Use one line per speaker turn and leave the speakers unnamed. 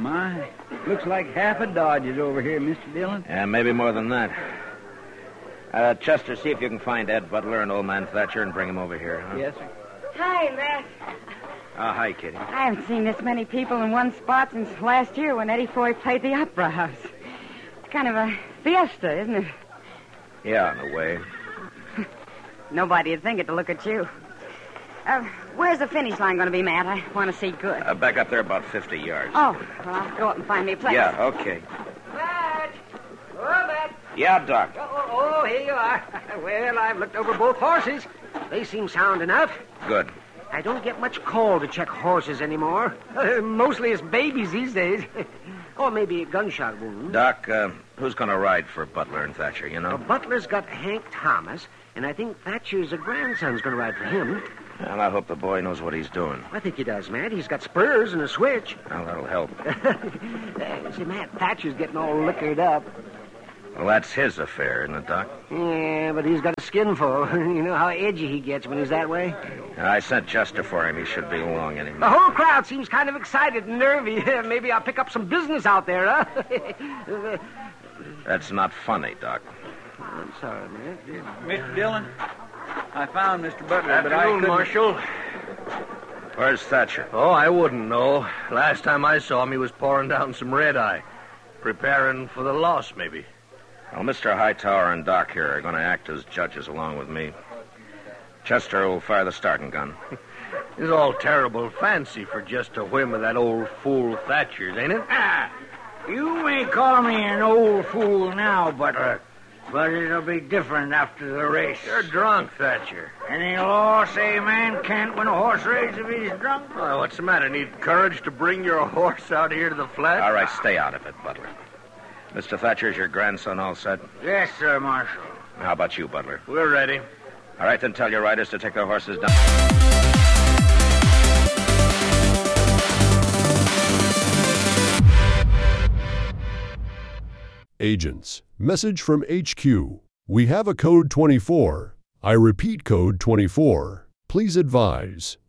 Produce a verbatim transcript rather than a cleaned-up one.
my. Looks like half a Dodge is over here, Mister Dillon.
Yeah, maybe more than that. Uh, Chester, see if you can find Ed Butler and Old Man Thatcher and bring him over here, huh?
Yes, sir.
Hi, Matt.
Oh, hi, Kitty.
I haven't seen this many people in one spot since last year when Eddie Foy played the Opera House. It's kind of a fiesta, isn't it?
Yeah, in a way.
Nobody'd think it to look at you. Uh, where's the finish line going to be, Matt? I want to see good.
Uh, back up there about fifty yards.
Oh, well, I'll go up and find me a place.
Yeah, okay.
Matt! Oh, Matt!
Yeah, Doc.
Oh, oh, here you are. Well, I've looked over both horses. They seem sound enough.
Good.
I don't get much call to check horses anymore. Uh, mostly it's babies these days. Or maybe a gunshot wound.
Doc, uh, who's going to ride for Butler and Thatcher, you know?
Well, Butler's got Hank Thomas, and I think Thatcher's a grandson's going to ride for him.
Well, I hope the boy knows what he's doing.
I think he does, Matt. He's got spurs and a switch.
Well, that'll help.
uh, see, Matt, Thatcher's getting all liquored up.
Well, that's his affair, isn't it, Doc?
Yeah, but he's got a skin full. You know how edgy he gets when he's that way?
I sent Chester for him. He should be along any
The
minute.
whole crowd seems kind of excited and nervy. Maybe I'll pick up some business out there, huh?
That's not funny, Doc.
I'm sorry, man.
Mister Dillon, I found Mister Butler, but I
Afternoon,
couldn't...
Marshal.
Where's Thatcher?
Oh, I wouldn't know. Last time I saw him, he was pouring down some red-eye. Preparing for the loss, maybe.
Well, Mister Hightower and Doc here are going to act as judges along with me. Chester will fire the starting gun.
It's all terrible fancy for just a whim of that old fool Thatcher's, ain't it?
Ah, you may call me an old fool now, Butler, but it'll be different after the race.
You're drunk, Thatcher.
Any law say a man can't win a horse race if he's drunk?
Oh, what's the matter? Need courage to bring your horse out here to the flat?
All right, stay out of it, Butler. Mister Thatcher, is your grandson all set?
Yes, sir, Marshal.
How about you, Butler?
We're ready.
All right, then tell your riders to take their horses down.
Agents, message from H Q. We have a code twenty-four. I repeat code twenty-four. Please advise.